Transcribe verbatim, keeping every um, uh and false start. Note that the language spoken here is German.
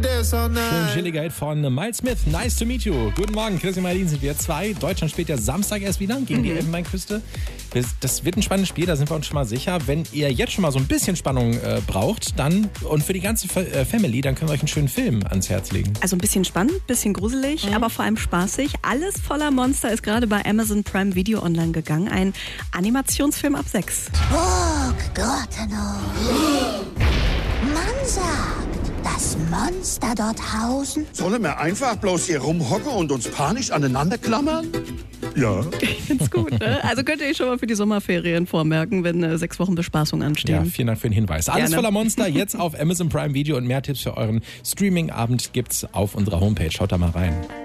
Schön chilliger Hit von Miles Smith. Nice to meet you. Guten Morgen, Chris und Marlene sind wir zwei. Deutschland spielt ja Samstag erst wieder gegen die Elfenbeinküste. Das wird ein spannendes Spiel, da sind wir uns schon mal sicher. Wenn ihr jetzt schon mal so ein bisschen Spannung äh, braucht, dann und für die ganze äh, Family, dann können wir euch einen schönen Film ans Herz legen. Also ein bisschen spannend, bisschen gruselig, mhm. aber vor allem spaßig. Alles voller Monster ist gerade bei Amazon Prime Video online gegangen. Ein Animationsfilm ab sechs. Burg Grottenau. Man sagt, dass Monster dort hausen. Sollen wir einfach bloß hier rumhocken und uns panisch aneinander klammern? Ja. Ich find's gut, ne? Also könnt ihr euch schon mal für die Sommerferien vormerken, wenn äh, sechs Wochen Bespaßung anstehen. Ja, vielen Dank für den Hinweis. Alles Gerne. voller Monster, jetzt auf Amazon Prime Video und mehr Tipps für euren Streaming-Abend gibt's auf unserer Homepage. Schaut da mal rein.